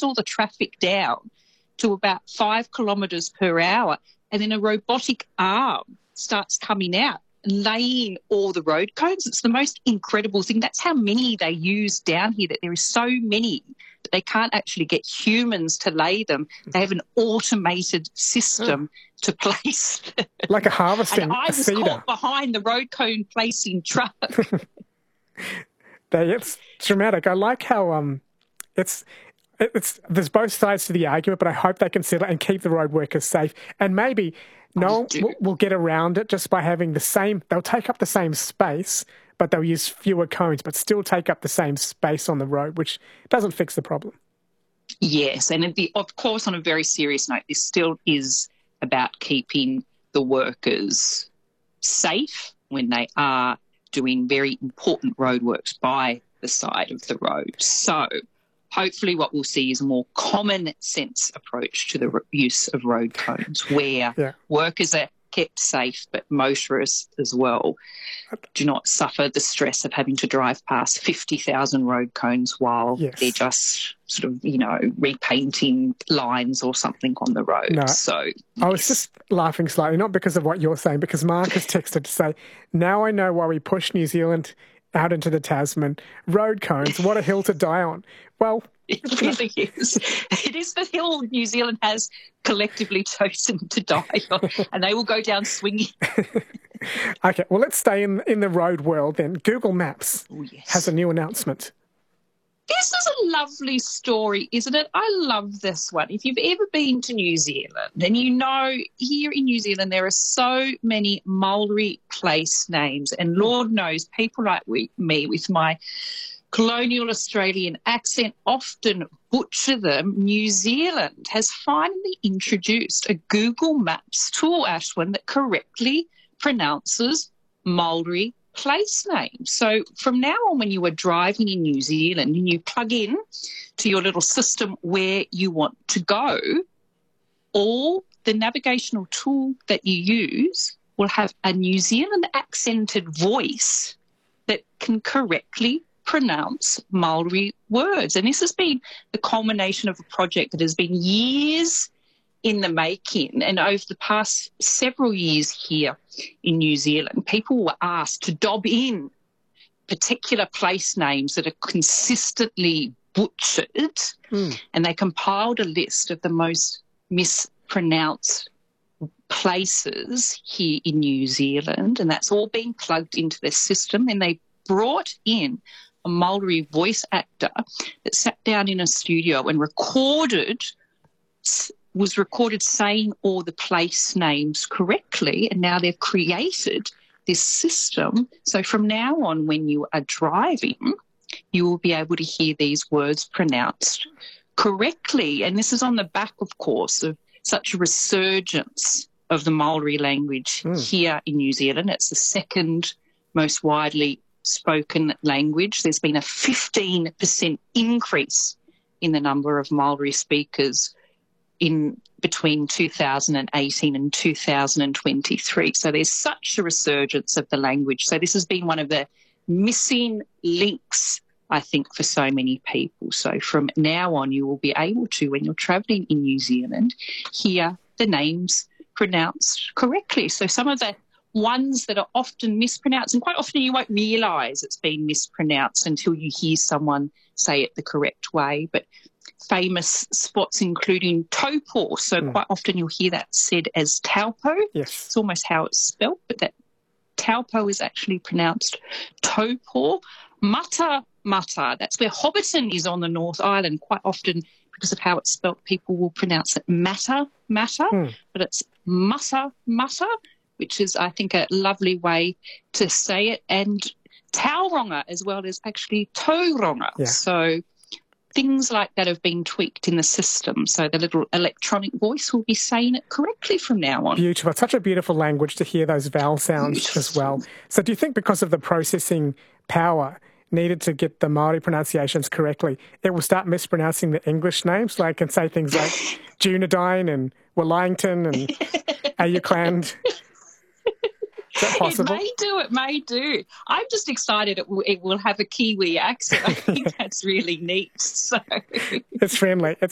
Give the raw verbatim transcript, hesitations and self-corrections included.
slows all the traffic down to about five kilometres per hour, and then a robotic arm starts coming out and laying all the road cones. It's the most incredible thing. That's how many they use down here, that there is so many that they can't actually get humans to lay them. They have an automated system oh. to place them. Like a harvesting And I was cedar. caught behind the road cone placing truck. It's dramatic. I like how um, it's it's there's both sides to the argument, but I hope they consider and keep the road workers safe. And maybe no one will, will get around it just by having the same. They'll take up the same space, but they'll use fewer cones, but still take up the same space on the road, which doesn't fix the problem. Yes, and the, of course, on a very serious note, this still is about keeping the workers safe when they are doing very important roadworks by the side of the road. So hopefully what we'll see is a more common sense approach to the re- use of road cones, where yeah. workers are kept safe, but motorists as well do not suffer the stress of having to drive past fifty thousand road cones while yes. they're just sort of, you know, repainting lines or something on the road. No, so I was yes. just laughing slightly, not because of what you're saying, because Mark has texted to say, now I know why we push New Zealand out into the Tasman. Road cones, what a hill to die on. Well, it really is. It is the hill New Zealand has collectively chosen to die on, and they will go down swinging. Okay, well, let's stay in in the road world then. Google Maps oh, yes. has a new announcement. This is a lovely story, isn't it? I love this one. If you've ever been to New Zealand, then you know here in New Zealand there are so many Maori place names, and Lord knows people like we, me with my colonial Australian accent often butcher them. New Zealand has finally introduced a Google Maps tool, Ashwin, that correctly pronounces Maori place names. So from now on, when you are driving in New Zealand and you plug in to your little system where you want to go, all the navigational tool that you use will have a New Zealand accented voice that can correctly pronounce Maori words. And this has been the culmination of a project that has been years in the making, and over the past several years here in New Zealand, people were asked to dob in particular place names that are consistently butchered, mm. and they compiled a list of the most mispronounced places here in New Zealand, and that's all been plugged into their system. And they brought in a Maori voice actor that sat down in a studio and recorded was recorded saying all the place names correctly, and now they've created this system. So from now on, when you are driving, you will be able to hear these words pronounced correctly. And this is on the back, of course, of such a resurgence of the Maori language mm. here in New Zealand. It's the second most widely spoken language. There's been a fifteen percent increase in the number of Maori speakers in between two thousand eighteen and two thousand twenty-three. So there's such a resurgence of the language. So this has been one of the missing links, I think, for so many people. So from now on, you will be able to, when you're travelling in New Zealand, hear the names pronounced correctly. So some of the ones that are often mispronounced, and quite often you won't realise it's been mispronounced until you hear someone say it the correct way, but famous spots including Taupo. So mm. quite often you'll hear that said as Taupo. Yes. It's almost how it's spelt, but that Taupo is actually pronounced Taupo. Mata Mata, that's where Hobbiton is on the North Island. Quite often, because of how it's spelt, people will pronounce it Mata Mata, mm. but it's Mata Mata, which is, I think, a lovely way to say it. And Tauranga as well is actually Tauranga. Yeah. So things like that have been tweaked in the system, so the little electronic voice will be saying it correctly from now on. Beautiful. It's such a beautiful language to hear those vowel sounds beautiful. As well. So do you think because of the processing power needed to get the Maori pronunciations correctly, it will start mispronouncing the English names, like, and say things like Junadine and Wellington and Ayukland? Is that possible? It may do, it may do. I'm just excited it will, it will have a Kiwi accent. I think that's really neat. So it's friendly. It's